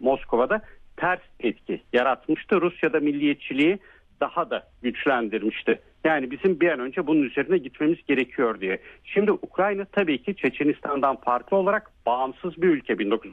Moskova'da ters etki yaratmıştı. Rusya'da milliyetçiliği daha da güçlendirmişti. Yani bizim bir an önce bunun üzerine gitmemiz gerekiyor diye. Şimdi Ukrayna tabii ki Çeçenistan'dan farklı olarak bağımsız bir ülke.